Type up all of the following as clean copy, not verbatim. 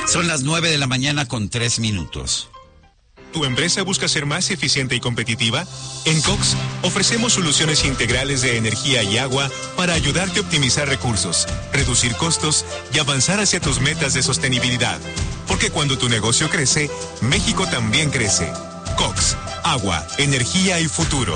Son las 9 de la mañana con 3 minutos. ¿Tu empresa busca ser más eficiente y competitiva? En Cox ofrecemos soluciones integrales de energía y agua para ayudarte a optimizar recursos, reducir costos y avanzar hacia tus metas de sostenibilidad. Porque cuando tu negocio crece, México también crece. Cox, agua, energía y futuro.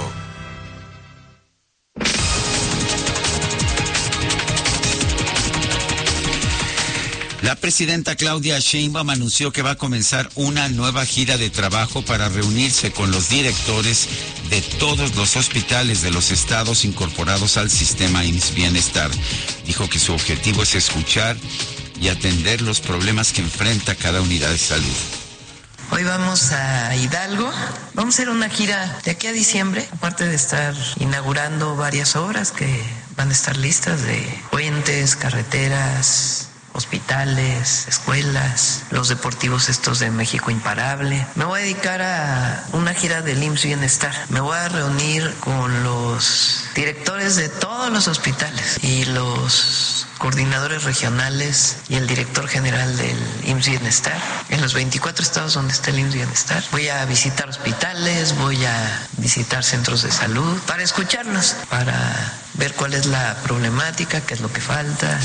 La presidenta Claudia Sheinbaum anunció que va a comenzar una nueva gira de trabajo para reunirse con los directores de todos los hospitales de los estados incorporados al sistema IMSS Bienestar. Dijo que su objetivo es escuchar y atender los problemas que enfrenta cada unidad de salud. Hoy vamos a Hidalgo, vamos a hacer una gira de aquí a diciembre, aparte de estar inaugurando varias obras que van a estar listas de puentes, carreteras, hospitales, escuelas, los deportivos estos de México Imparable. Me voy a dedicar a una gira del IMSS Bienestar. Me voy a reunir con los directores de todos los hospitales y los coordinadores regionales y el director general del IMSS Bienestar en los 24 estados donde está el IMSS Bienestar. Voy a visitar hospitales, voy a visitar centros de salud para escucharlos, para ver cuál es la problemática, qué es lo que falta.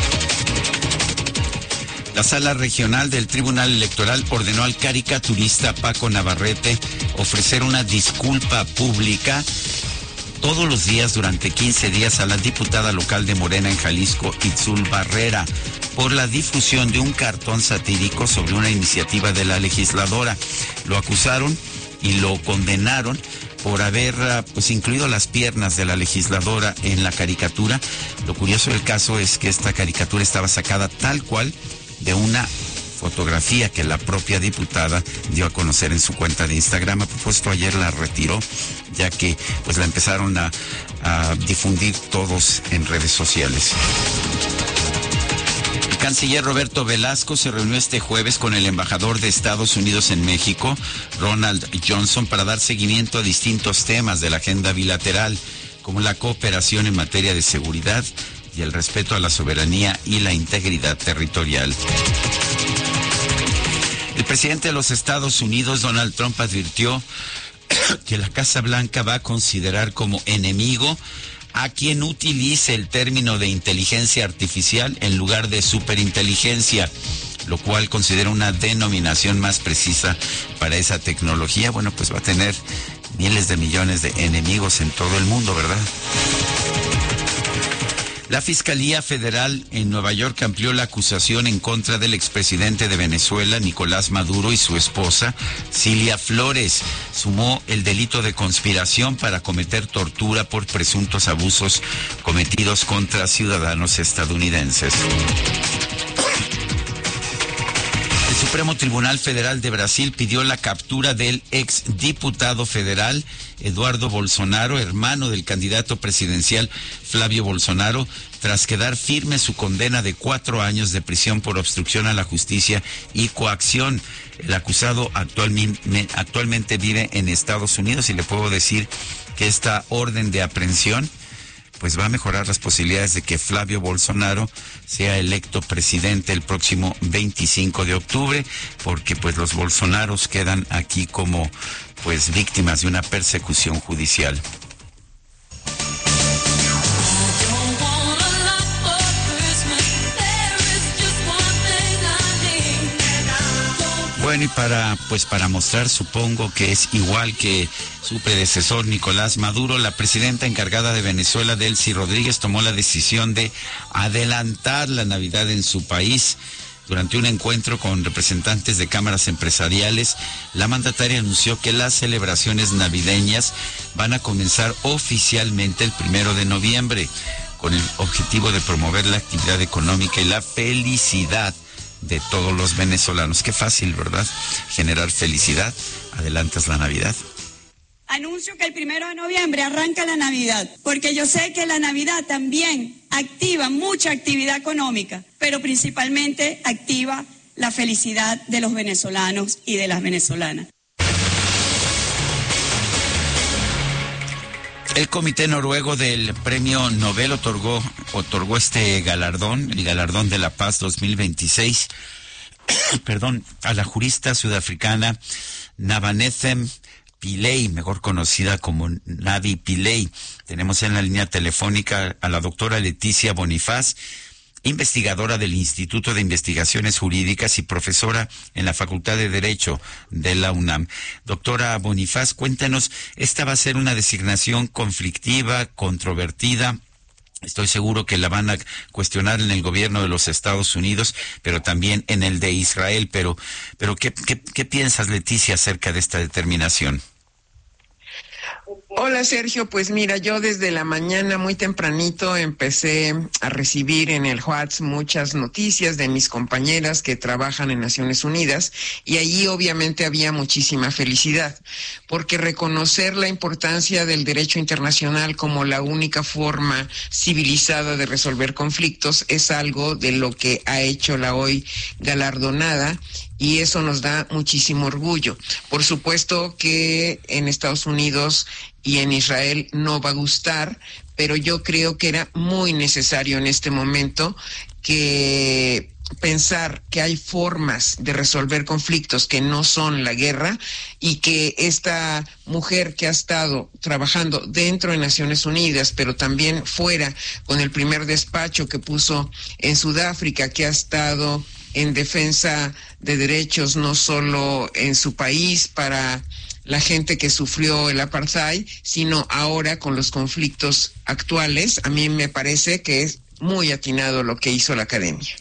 La Sala Regional del Tribunal Electoral ordenó al caricaturista Paco Navarrete ofrecer una disculpa pública todos los días durante 15 días a la diputada local de Morena en Jalisco, Itzul Barrera, por la difusión de un cartón satírico sobre una iniciativa de la legisladora. Lo acusaron y lo condenaron por haber incluido las piernas de la legisladora en la caricatura. Lo curioso del caso es que esta caricatura estaba sacada tal cual de una fotografía que la propia diputada dio a conocer en su cuenta de Instagram. A propósito, ayer la retiró, ya que pues la empezaron a difundir todos en redes sociales. El canciller Roberto Velasco se reunió este jueves con el embajador de Estados Unidos en México, Ronald Johnson, para dar seguimiento a distintos temas de la agenda bilateral, como la cooperación en materia de seguridad y el respeto a la soberanía y la integridad territorial. El presidente de los Estados Unidos, Donald Trump, advirtió que la Casa Blanca va a considerar como enemigo a quien utilice el término de inteligencia artificial en lugar de superinteligencia, lo cual considera una denominación más precisa para esa tecnología. Bueno, pues va a tener miles de millones de enemigos en todo el mundo, ¿verdad? La Fiscalía Federal en Nueva York amplió la acusación en contra del expresidente de Venezuela, Nicolás Maduro, y su esposa, Cilia Flores. Sumó el delito de conspiración para cometer tortura por presuntos abusos cometidos contra ciudadanos estadounidenses. El Supremo Tribunal Federal de Brasil pidió la captura del exdiputado federal Eduardo Bolsonaro, hermano del candidato presidencial Flavio Bolsonaro, tras quedar firme su condena de 4 años de prisión por obstrucción a la justicia y coacción. El acusado actualmente vive en Estados Unidos y le puedo decir que esta orden de aprehensión pues va a mejorar las posibilidades de que Flavio Bolsonaro sea electo presidente el próximo 25 de octubre, porque pues los Bolsonaros quedan aquí como pues víctimas de una persecución judicial. Bueno, y para mostrar, supongo que es igual que su predecesor Nicolás Maduro, la presidenta encargada de Venezuela, Delcy Rodríguez, tomó la decisión de adelantar la Navidad en su país. Durante un encuentro con representantes de cámaras empresariales, la mandataria anunció que las celebraciones navideñas van a comenzar oficialmente el 1 de noviembre, con el objetivo de promover la actividad económica y la felicidad de todos los venezolanos. Qué fácil, ¿verdad? Generar felicidad. Adelantas la Navidad. Anuncio que el 1 de noviembre arranca la Navidad, porque yo sé que la Navidad también activa mucha actividad económica, pero principalmente activa la felicidad de los venezolanos y de las venezolanas. El Comité Noruego del Premio Nobel otorgó este galardón, el Galardón de la Paz 2026, a la jurista sudafricana Navanethem Pillay, mejor conocida como Navi Pillay. Tenemos en la línea telefónica a la doctora Leticia Bonifaz, investigadora del Instituto de Investigaciones Jurídicas y profesora en la Facultad de Derecho de la UNAM. Doctora Bonifaz, cuéntanos, esta va a ser una designación conflictiva, controvertida. Estoy seguro que la van a cuestionar en el gobierno de los Estados Unidos, pero también en el de Israel. Pero ¿qué piensas, Leticia, acerca de esta determinación? Hola, Sergio. Pues mira, yo desde la mañana muy tempranito empecé a recibir en el WhatsApp muchas noticias de mis compañeras que trabajan en Naciones Unidas, y allí obviamente había muchísima felicidad, porque reconocer la importancia del derecho internacional como la única forma civilizada de resolver conflictos es algo de lo que ha hecho la hoy galardonada, y eso nos da muchísimo orgullo. Por supuesto que en Estados Unidos y en Israel no va a gustar, pero yo creo que era muy necesario en este momento que pensar que hay formas de resolver conflictos que no son la guerra, y que esta mujer que ha estado trabajando dentro de Naciones Unidas, pero también fuera, con el primer despacho que puso en Sudáfrica, que ha estado en defensa de derechos no solo en su país para la gente que sufrió el apartheid, sino ahora con los conflictos actuales. A mí me parece que es muy atinado lo que hizo la academia.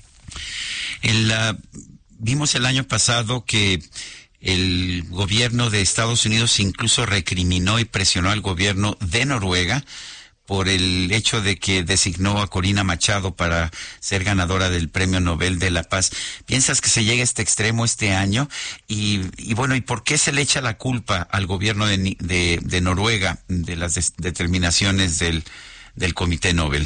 Vimos el año pasado que el gobierno de Estados Unidos incluso recriminó y presionó al gobierno de Noruega por el hecho de que designó a Corina Machado para ser ganadora del Premio Nobel de la Paz. ¿Piensas que se llegue a este extremo este año? Y bueno, ¿y por qué se le echa la culpa al gobierno de Noruega de las determinaciones del Comité Nobel?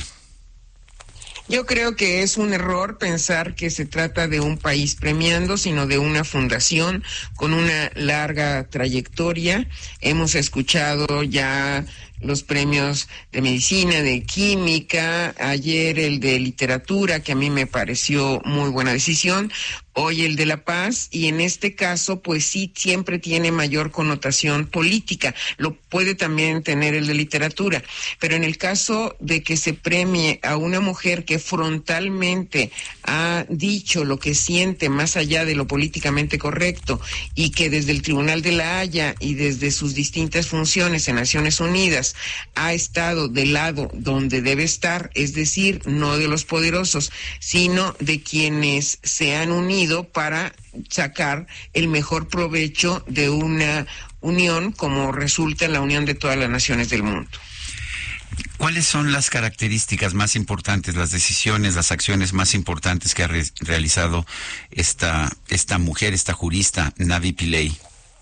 Yo creo que es un error pensar que se trata de un país premiando, sino de una fundación con una larga trayectoria. Hemos escuchado ya los premios de medicina, de química, ayer el de literatura, que a mí me pareció muy buena decisión, hoy el de la paz, y en este caso pues sí siempre tiene mayor connotación política, lo puede también tener el de literatura, pero en el caso de que se premie a una mujer que frontalmente ha dicho lo que siente más allá de lo políticamente correcto, y que desde el Tribunal de la Haya y desde sus distintas funciones en Naciones Unidas ha estado del lado donde debe estar, es decir, no de los poderosos, sino de quienes se han unido para sacar el mejor provecho de una unión como resulta en la unión de todas las naciones del mundo. ¿Cuáles son las características más importantes, las decisiones, las acciones más importantes que ha realizado esta mujer, esta jurista, Navi Pillay?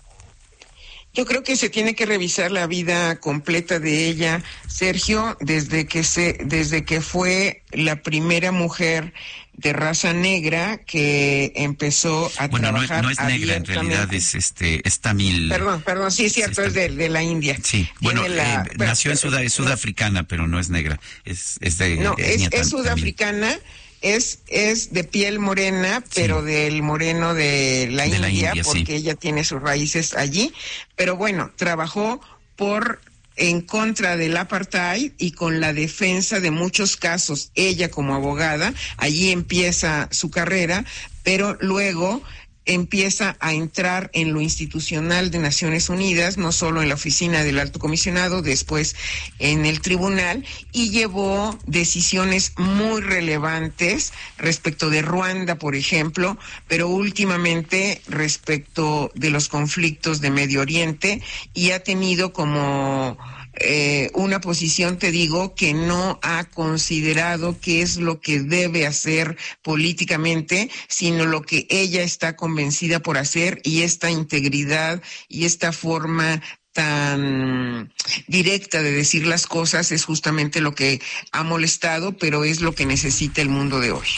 Yo creo que se tiene que revisar la vida completa de ella, Sergio, desde que fue la primera mujer de raza negra que empezó a trabajar. No es negra, en realidad es tamil. Perdón, sí es cierto, es de la India. Sí, bueno, nació en es sudafricana, pero no es negra, es sudafricana. Tamil. Es de piel morena, pero sí, del moreno de la India, porque sí, ella tiene sus raíces allí. Pero bueno, trabajó en contra del apartheid y con la defensa de muchos casos. Ella como abogada, allí empieza su carrera, pero luego empieza a entrar en lo institucional de Naciones Unidas, no solo en la oficina del Alto Comisionado, después en el tribunal, y llevó decisiones muy relevantes respecto de Ruanda, por ejemplo, pero últimamente respecto de los conflictos de Medio Oriente, y ha tenido como una posición, te digo, que no ha considerado qué es lo que debe hacer políticamente, sino lo que ella está convencida por hacer, y esta integridad y esta forma tan directa de decir las cosas es justamente lo que ha molestado, pero es lo que necesita el mundo de hoy.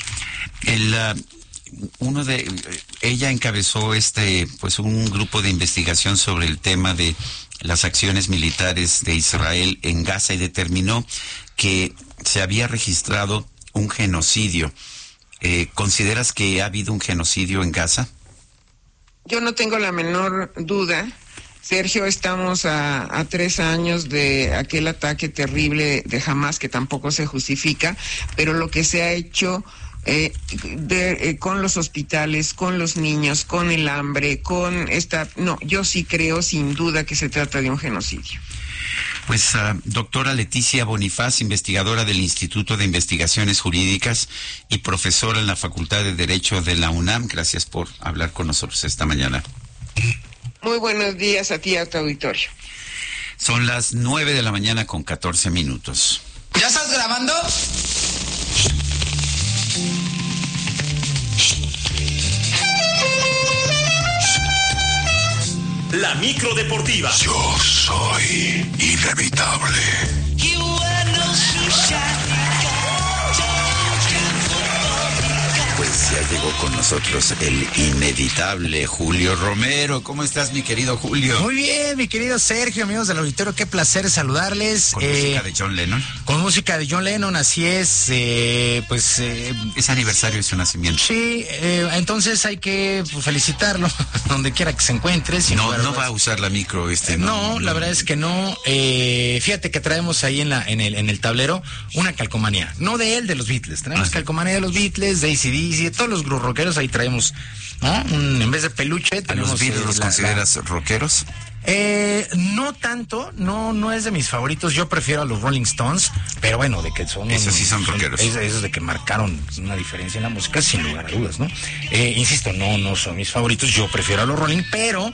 Ella encabezó un grupo de investigación sobre el tema de las acciones militares de Israel en Gaza, y determinó que se había registrado un genocidio ¿consideras que ha habido un genocidio en Gaza? Yo no tengo la menor duda. Sergio, estamos a 3 años de aquel ataque terrible de Hamás, que tampoco se justifica, pero lo que se ha hecho con los hospitales, con los niños, con el hambre, yo sí creo sin duda que se trata de un genocidio. Pues, doctora Leticia Bonifaz, investigadora del Instituto de Investigaciones Jurídicas y profesora en la Facultad de Derecho de la UNAM, gracias por hablar con nosotros esta mañana. Muy buenos días a ti y a tu auditorio. Son las 9:14 a.m. ¿Ya estás grabando? La micro deportiva. Yo soy inevitable. Pues ya llegó con nosotros el inevitable Julio Romero. ¿Cómo estás, mi querido Julio? Muy bien, mi querido Sergio, amigos del auditorio, qué placer saludarles. Con música de John Lennon. Con música de John Lennon, así es. Es aniversario de su nacimiento. Sí, entonces hay que felicitarlo donde quiera que se encuentre. No va a usar la micro No, la verdad es que no. Fíjate que traemos ahí en el tablero una calcomanía. No de él, de los Beatles. Tenemos calcomanía de los Beatles, de AC/DC, de todos los grupos rockeros. Ahí traemos, ¿no? En vez de peluche, tenemos... ¿A los Beatles los consideras rockeros? No tanto, no es de mis favoritos. Yo prefiero a los Rolling Stones, pero bueno, de que son... Esos sí son rockeros. Esos de que marcaron una diferencia en la música, sin lugar a dudas, ¿no? Insisto, no son mis favoritos. Yo prefiero a los Rolling, pero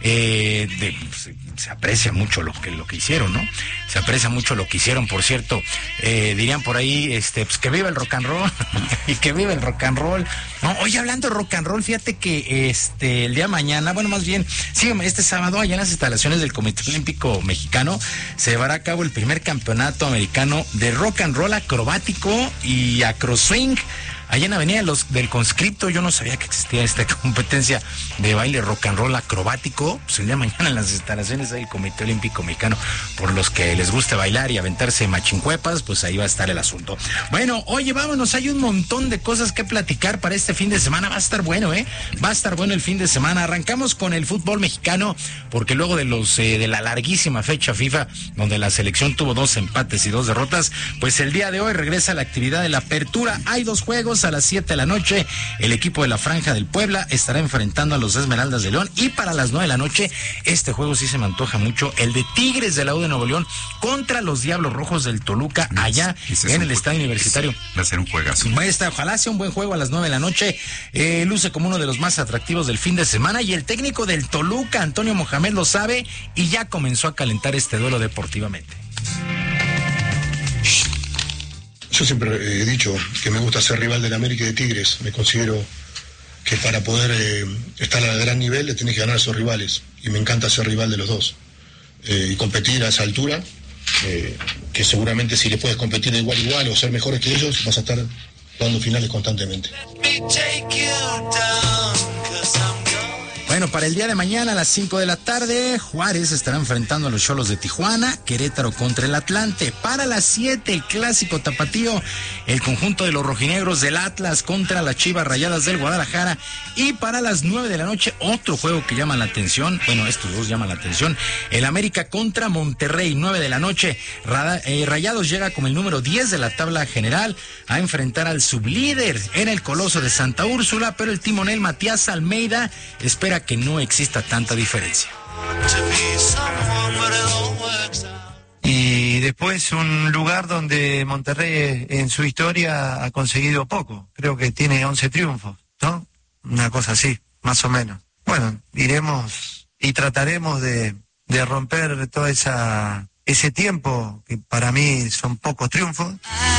se aprecia mucho lo que hicieron, ¿no? Se aprecia mucho lo que hicieron. Por cierto, dirían por ahí, pues que viva el rock and roll y que viva el rock and roll. No, oye, hablando de rock and roll, fíjate que el día de mañana, bueno, más bien, sí, este sábado, allá en las instalaciones del Comité Olímpico Mexicano, se llevará a cabo el primer campeonato americano de rock and roll acrobático y acroswing. Allá en Avenida del Conscripto. Yo no sabía que existía esta competencia de baile rock and roll acrobático. Pues el día de mañana en las instalaciones del Comité Olímpico Mexicano, por los que les guste bailar y aventarse machincuepas, pues ahí va a estar el asunto. Bueno, oye, vámonos, hay un montón de cosas que platicar para este fin de semana. Va a estar bueno, va a estar bueno el fin de semana. Arrancamos con el fútbol mexicano, porque luego de la larguísima fecha FIFA, donde la selección tuvo 2 empates y 2 derrotas, pues el día de hoy regresa la actividad de la apertura. Hay 2 juegos. A las 7 de la noche, el equipo de la Franja del Puebla estará enfrentando a los Esmeraldas de León, y para las 9 de la noche, este juego sí se me antoja mucho, el de Tigres de la U de Nuevo León contra los Diablos Rojos del Toluca, allá en el Estadio Universitario. Va a ser un juegazo. Ojalá sea un buen juego a las 9 de la noche. Luce como uno de los más atractivos del fin de semana, y el técnico del Toluca, Antonio Mohamed, lo sabe y ya comenzó a calentar este duelo deportivamente. Yo siempre he dicho que me gusta ser rival del América y de Tigres. Me considero que para poder estar a gran nivel le tenés que ganar a esos rivales. Y me encanta ser rival de los dos. Y competir a esa altura, que seguramente si le puedes competir de igual a igual o ser mejores que ellos, vas a estar jugando finales constantemente. Bueno, para el día de mañana a las 5 de la tarde, Juárez estará enfrentando a los Xolos de Tijuana, Querétaro contra el Atlante. Para las 7, el clásico tapatío, el conjunto de los rojinegros del Atlas contra las Chivas Rayadas del Guadalajara. Y para las 9 de la noche, otro juego que llama la atención, bueno, estos dos llaman la atención, el América contra Monterrey, 9 de la noche. Rayados llega como el número 10 de la tabla general a enfrentar al sublíder en el Coloso de Santa Úrsula, pero el timonel Matías Almeida espera que no exista tanta diferencia. Y después un lugar donde Monterrey en su historia ha conseguido poco. Creo que tiene 11 triunfos, ¿no? Una cosa así, más o menos. Bueno, iremos y trataremos de romper todo ese tiempo, que para mí son pocos triunfos.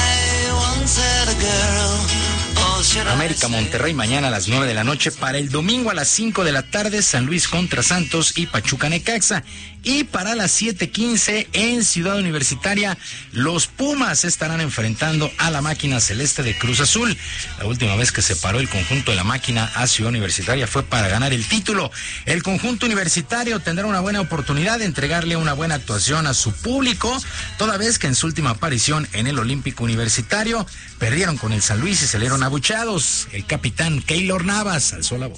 América Monterrey mañana a las 9 de la noche. Para el domingo a las 5 de la tarde, San Luis contra Santos y Pachuca Necaxa. Y para las 7:15 en Ciudad Universitaria, los Pumas estarán enfrentando a la máquina celeste de Cruz Azul. La última vez que se paró el conjunto de la máquina a Ciudad Universitaria fue para ganar el título. El conjunto universitario tendrá una buena oportunidad de entregarle una buena actuación a su público, toda vez que en su última aparición en el Olímpico Universitario perdieron con el San Luis y salieron abucheados. El capitán Keylor Navas alzó la voz.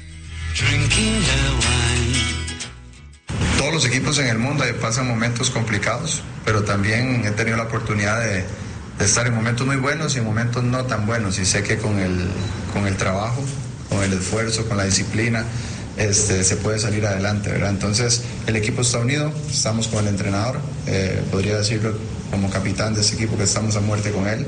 Todos los equipos en el mundo pasan momentos complicados, pero también he tenido la oportunidad de estar en momentos muy buenos y en momentos no tan buenos, y sé que con el trabajo, con el esfuerzo, con la disciplina, se puede salir adelante, ¿verdad? Entonces el equipo está unido, estamos con el entrenador, podría decirlo como capitán de este equipo que estamos a muerte con él.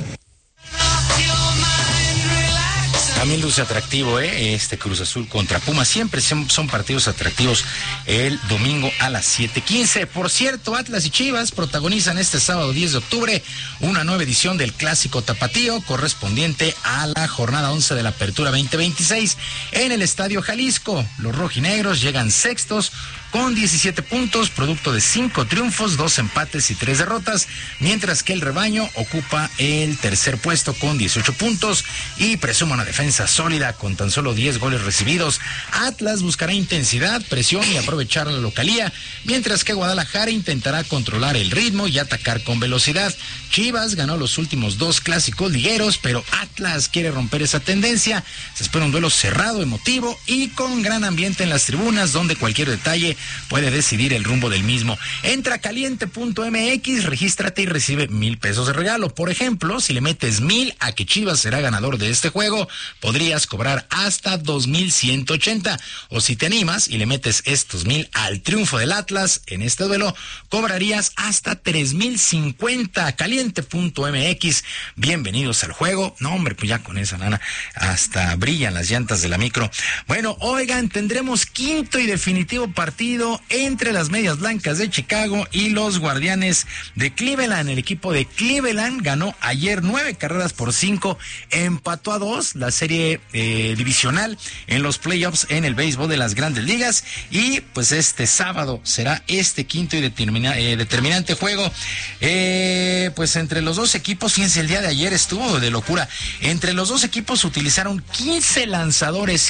También luce atractivo, este Cruz Azul contra Pumas. Siempre son partidos atractivos el domingo a las 7:15. Por cierto, Atlas y Chivas protagonizan este sábado 10 de octubre una nueva edición del Clásico Tapatío correspondiente a la jornada 11 de la Apertura 2026 en el Estadio Jalisco. Los rojinegros llegan sextos con 17 puntos, producto de 5 triunfos, 2 empates y 3 derrotas, mientras que el rebaño ocupa el tercer puesto con 18 puntos y presume una defensa sólida con tan solo 10 goles recibidos. Atlas buscará intensidad, presión y aprovechar la localía, mientras que Guadalajara intentará controlar el ritmo y atacar con velocidad. Chivas ganó los últimos 2 clásicos ligueros, pero Atlas quiere romper esa tendencia. Se espera un duelo cerrado, emotivo y con gran ambiente en las tribunas, donde cualquier detalle puede decidir el rumbo del mismo. Entra a caliente.mx, regístrate y recibe $1,000 de regalo. Por ejemplo, si le metes 1,000 a que Chivas será ganador de este juego, podrías cobrar hasta 2,180. O si te animas y le metes estos 1,000 al triunfo del Atlas en este duelo, cobrarías hasta 3,050. Caliente.mx, bienvenidos al juego. No, hombre, pues ya con esa lana hasta brillan las llantas de la micro. Bueno, oigan, tendremos quinto y definitivo partido entre las Medias Blancas de Chicago y los Guardianes de Cleveland. El equipo de Cleveland ganó ayer 9-5, empató a 2 la serie divisional en los playoffs en el béisbol de las Grandes Ligas, y pues este sábado será este quinto y determinante juego. Pues entre los dos equipos, fíjense, el día de ayer estuvo de locura. Entre los dos equipos utilizaron 15 lanzadores,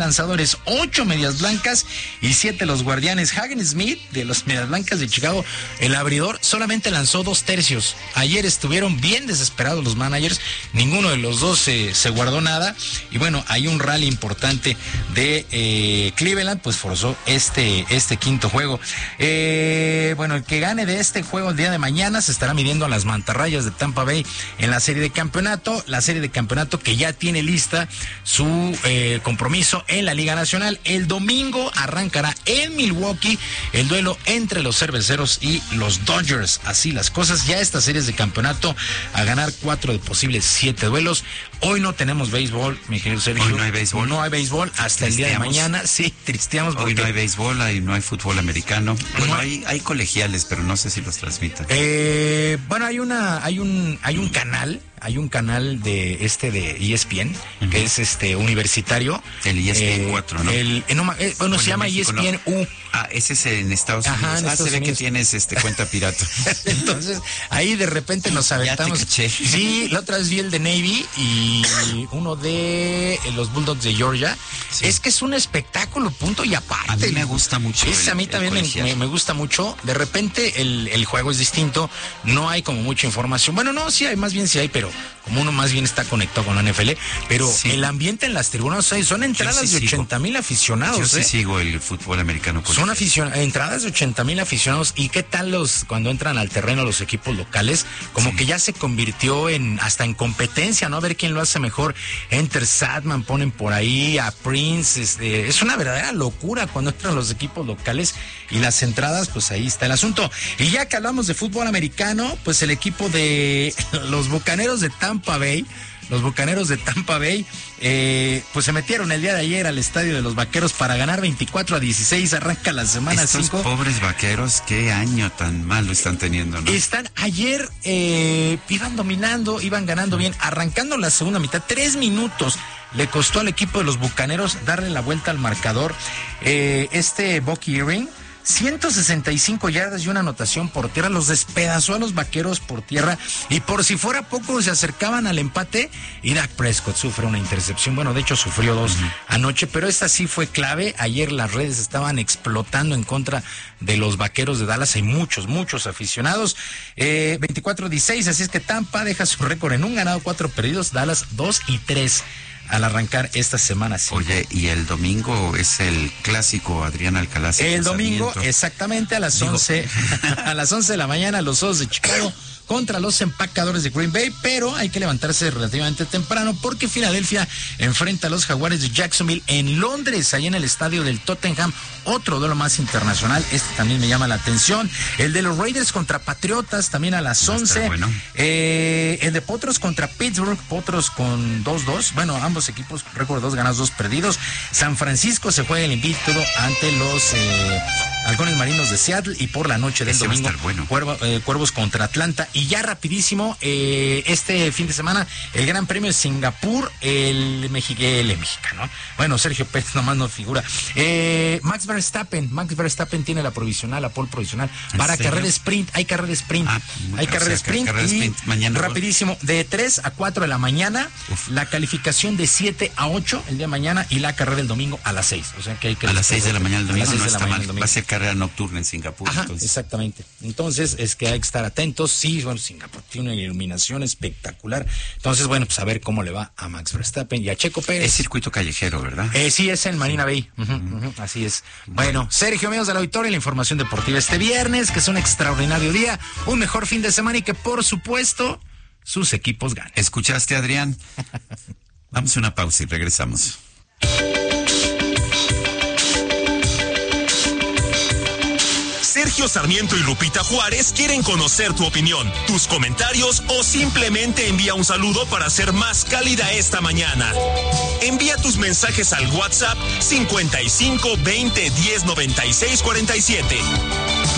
8 Medias Blancas y 7 los Guardianes. Hagen Smith de los Medias Blancas de Chicago, el abridor, solamente lanzó 2 tercios. Ayer estuvieron bien desesperados los managers, ninguno de los dos se guardó nada, y bueno, hay un rally importante de Cleveland, pues forzó este quinto juego. Bueno, el que gane de este juego el día de mañana se estará midiendo a las Mantarrayas de Tampa Bay en la serie de campeonato, que ya tiene lista su compromiso en la Liga Nacional. El domingo arrancará en Milwaukee el duelo entre los Cerveceros y los Dodgers. Así las cosas, ya estas series de campeonato a ganar 4 de posibles 7 duelos. Hoy no tenemos béisbol, mi querido Sergio. Hoy no hay béisbol. No hay béisbol hasta el día de mañana. Sí, tristeamos porque hoy no hay béisbol, no hay fútbol americano. Bueno, hay colegiales, pero no sé si los transmitan. Bueno, hay un canal. Hay un canal de ESPN, que es universitario. El ESPN 4, ¿no? Bueno, se llama México, ESPN U. Ah, ese es en Estados Unidos. Se ve que tienes cuenta pirata. Entonces, ahí de repente nos aventamos. Ya te caché. Sí, la otra vez vi el de Navy y uno de los Bulldogs de Georgia. Sí. Es que es un espectáculo, punto y aparte. A mí me gusta mucho. A mí también me gusta mucho. De repente el juego es distinto. No hay como mucha información. Bueno, no, sí hay, más bien sí hay, pero como uno más bien está conectado con la NFL. Pero sí, el ambiente en las tribunas, son entradas de 80,000 aficionados. Yo sí sigo el fútbol americano. Son entradas de 80,000 aficionados. ¿Y qué tal cuando entran al terreno los equipos locales? Como que ya se convirtió hasta en competencia, ¿no? A ver quién lo hace mejor. Enter Sandman, ponen por ahí a Prince. Es una verdadera locura cuando entran los equipos locales y las entradas, pues ahí está el asunto. Y ya que hablamos de fútbol americano, pues el equipo de los Bucaneros de Tampa Bay, pues se metieron el día de ayer al estadio de los Vaqueros para ganar 24-16. Arranca la semana 5. Estos pobres Vaqueros, qué año tan malo están teniendo, ¿no? Ayer iban dominando, iban ganando bien, arrancando la segunda mitad, 3 minutos. Le costó al equipo de los Bucaneros darle la vuelta al marcador. Bucky Ewing 165 yardas y una anotación por tierra. Los despedazó a los Vaqueros por tierra. Y por si fuera poco, se acercaban al empate. Y Dak Prescott sufre una intercepción. Bueno, de hecho, sufrió 2 anoche, pero esta sí fue clave. Ayer las redes estaban explotando en contra de los Vaqueros de Dallas. Hay muchos aficionados. 24-16, así es que Tampa deja su récord en 1 ganado, 4 perdidos. Dallas 2-3. Al arrancar esta semana. Oye, y el domingo es el clásico Adrián Alcalá. El domingo, exactamente a las 11 de la mañana, los Osos de Chicago contra los Empacadores de Green Bay, pero hay que levantarse relativamente temprano porque Filadelfia enfrenta a los Jaguares de Jacksonville en Londres, ahí en el estadio del Tottenham. Otro duelo más internacional, este también me llama la atención. El de los Raiders contra Patriotas, también a las 11. Bueno. El de Potros contra Pittsburgh, Potros con 2-2. Bueno, ambos equipos, récord 2 ganados, 2 perdidos. San Francisco se juega el invicto ante los Halcones Marinos de Seattle, y por la noche del domingo, bueno. Cuervos contra Atlanta. Y ya rapidísimo, este fin de semana, el Gran Premio de Singapur, el mexicano. Bueno, Sergio Pérez nomás no figura. Max Verstappen tiene la pole provisional para carrera sprint. Hay carrera sprint. Carrera sprint. Mañana, rapidísimo, de 3 a 4 de la mañana. La calificación de 7 a 8 el día de mañana, y la carrera el domingo a las 6. O sea que hay que... A las 6 de la mañana el domingo no está mal. Va a ser carrera nocturna en Singapur. Ajá, entonces. Exactamente. Entonces es que hay que estar atentos. Sí, bueno, Singapur tiene una iluminación espectacular. Entonces, bueno, pues a ver cómo le va a Max Verstappen y a Checo Pérez. Es circuito callejero, ¿verdad? Sí, es en Marina Bay. Así es. Bueno, Sergio, amigos del auditorio, la información deportiva este viernes, que es un extraordinario día, un mejor fin de semana y que, por supuesto, sus equipos ganen. ¿Escuchaste, Adrián? Vamos a una pausa y regresamos. Sergio Sarmiento y Lupita Juárez quieren conocer tu opinión, tus comentarios o simplemente envía un saludo para ser más cálida esta mañana. Envía tus mensajes al WhatsApp 55 20 10 96 47.